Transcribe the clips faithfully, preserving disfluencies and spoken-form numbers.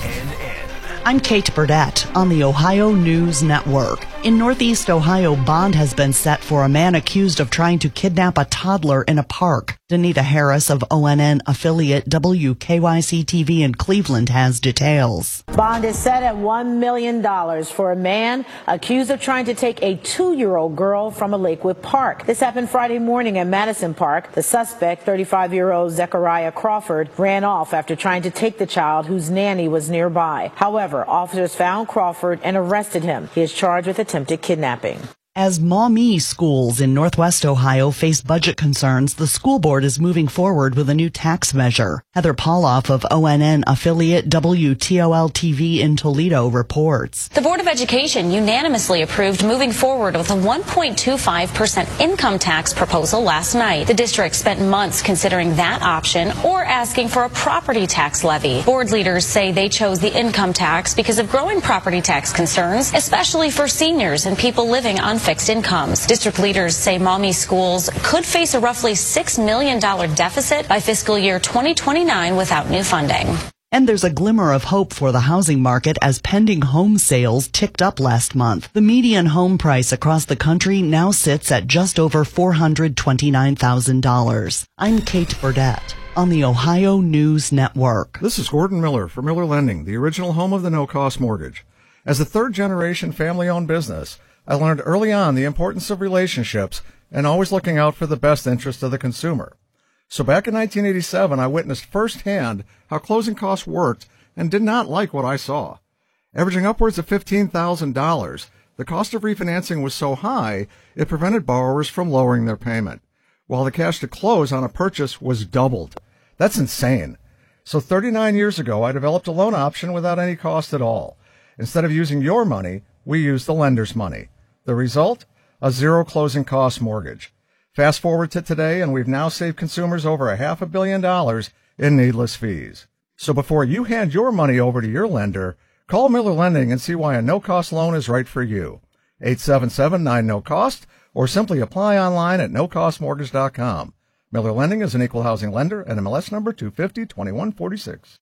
N N. I'm Kate Burdett on the Ohio News Network. In Northeast Ohio, bond has been set for a man accused of trying to kidnap a toddler in a park. Danita Harris of O N N affiliate W K Y C T V in Cleveland has details. Bond is set at one million dollars for a man accused of trying to take a two-year-old girl from a Lakewood park. This happened Friday morning at Madison Park. The suspect, thirty-five-year-old Zechariah Crawford, ran off after trying to take the child whose nanny was nearby. However, officers found Crawford and arrested him. He is charged with attempted kidnapping. As Maumee schools in Northwest Ohio face budget concerns, the school board is moving forward with a new tax measure. Heather Pauloff of O N N affiliate W T O L T V in Toledo reports. The Board of Education unanimously approved moving forward with a one point two five percent income tax proposal last night. The district spent months considering that option or asking for a property tax levy. Board leaders say they chose the income tax because of growing property tax concerns, especially for seniors and people living on fixed incomes. District leaders say Maumee schools could face a roughly six million dollars deficit by fiscal year twenty twenty-nine without new funding. And there's a glimmer of hope for the housing market as pending home sales ticked up last month. The median home price across the country now sits at just over four hundred twenty-nine thousand dollars. I'm Kate Burdett on the Ohio News Network. This is Gordon Miller for Miller Lending, the original home of the no-cost mortgage. As a third-generation family-owned business, I learned early on the importance of relationships and always looking out for the best interest of the consumer. So back in nineteen eighty-seven, I witnessed firsthand how closing costs worked and did not like what I saw. Averaging upwards of fifteen thousand dollars, the cost of refinancing was so high, it prevented borrowers from lowering their payment, while the cash to close on a purchase was doubled. That's insane. So thirty-nine years ago, I developed a loan option without any cost at all. Instead of using your money, we used the lender's money. The result? A zero closing cost mortgage. Fast forward to today, and we've now saved consumers over a half a billion dollars in needless fees. So before you hand your money over to your lender, call Miller Lending and see why a no-cost loan is right for you. eight seven seven nine no cost, or simply apply online at no cost mortgage dot com. Miller Lending is an equal housing lender and M L S number two fifty twenty-one forty-six.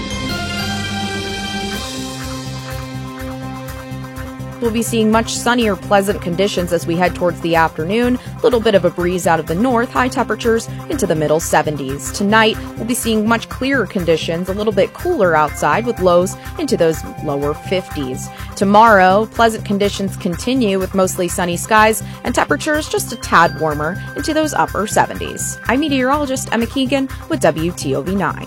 We'll be seeing much sunnier, pleasant conditions as we head towards the afternoon. A little bit of a breeze out of the north, high temperatures into the middle seventies. Tonight, we'll be seeing much clearer conditions, a little bit cooler outside with lows into those lower fifties. Tomorrow, pleasant conditions continue with mostly sunny skies and temperatures just a tad warmer into those upper seventies. I'm meteorologist Emma Keegan with W T O V nine.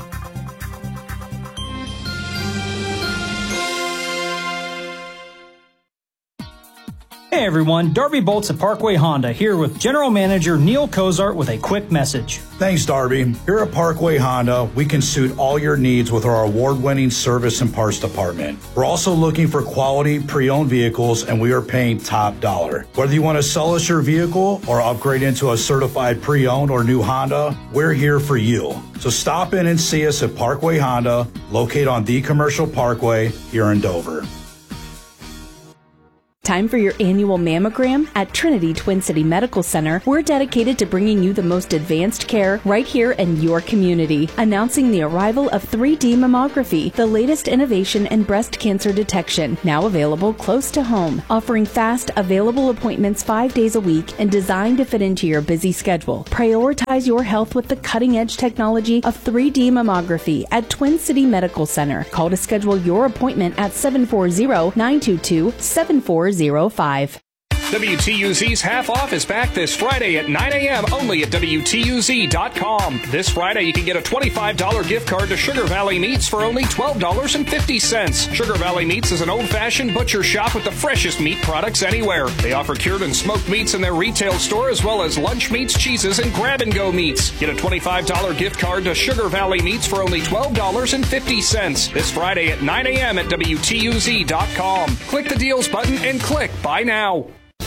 Hey everyone, Darby Bolts at Parkway Honda here with General Manager Neil Cozart with a quick message. Thanks, Darby. Here at Parkway Honda, we can suit all your needs with our award-winning service and parts department. We're also looking for quality pre-owned vehicles, and we are paying top dollar. Whether you want to sell us your vehicle or upgrade into a certified pre-owned or new Honda, we're here for you. So stop in and see us at Parkway Honda, located on the Commercial Parkway here in Dover. Time for your annual mammogram? At Trinity Twin City Medical Center, we're dedicated to bringing you the most advanced care right here in your community. Announcing the arrival of three D mammography, the latest innovation in breast cancer detection, now available close to home, offering fast, available appointments five days a week and designed to fit into your busy schedule. Prioritize your health with the cutting-edge technology of three D mammography at Twin City Medical Center. Call to schedule your appointment at seven four zero, nine two two, seven four zero five. W T U Z's Half Off is back this Friday at nine a.m. only at W T U Z dot com. This Friday, you can get a twenty-five dollars gift card to Sugar Valley Meats for only twelve dollars and fifty cents. Sugar Valley Meats is an old-fashioned butcher shop with the freshest meat products anywhere. They offer cured and smoked meats in their retail store, as well as lunch meats, cheeses, and grab-and-go meats. Get a twenty-five dollars gift card to Sugar Valley Meats for only twelve dollars and fifty cents. This Friday at nine a.m. at W T U Z dot com. Click the deals button and click Buy Now.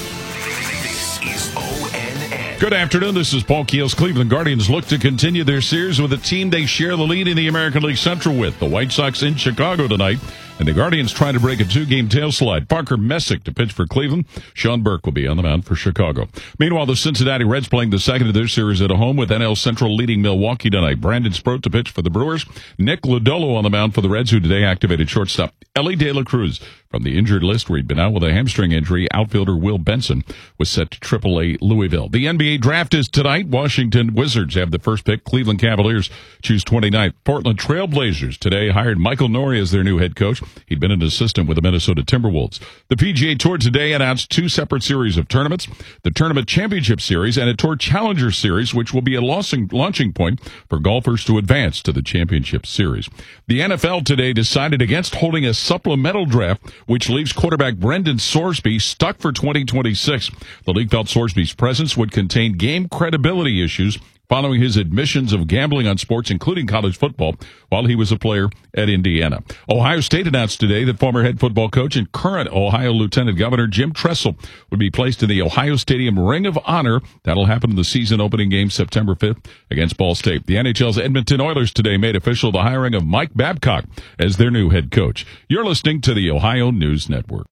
Good afternoon. This is Paul Keels. Cleveland Guardians look to continue their series with a team they share the lead in the American League Central with. The White Sox in Chicago tonight. And the Guardians trying to break a two-game tail slide. Parker Messick to pitch for Cleveland. Sean Burke will be on the mound for Chicago. Meanwhile, the Cincinnati Reds playing the second of their series at home with N L Central leading Milwaukee tonight. Brandon Sproat to pitch for the Brewers. Nick Lodolo on the mound for the Reds, who today activated shortstop Ellie De La Cruz from the injured list where he'd been out with a hamstring injury. Outfielder Will Benson was set to triple A Louisville. The N B A draft is tonight. Washington Wizards have the first pick. Cleveland Cavaliers choose twenty-ninth. Portland Trail Blazers today hired Michael Norrie as their new head coach. He'd been an assistant with the Minnesota Timberwolves. The P G A Tour today announced two separate series of tournaments, the Tournament Championship Series and a Tour Challenger Series, which will be a launching point for golfers to advance to the Championship Series. The N F L today decided against holding a supplemental draft, which leaves quarterback Brendan Sorsby stuck for twenty twenty-six. The league felt Sorsby's presence would contain game credibility issues following his admissions of gambling on sports, including college football, while he was a player at Indiana. Ohio State announced today that former head football coach and current Ohio Lieutenant Governor Jim Tressel would be placed in the Ohio Stadium Ring of Honor. That'll happen in the season opening game September fifth against Ball State. The N H L's Edmonton Oilers today made official the hiring of Mike Babcock as their new head coach. You're listening to the Ohio News Network.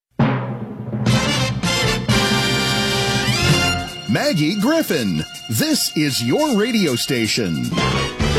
Maggie Griffin, this is your radio station.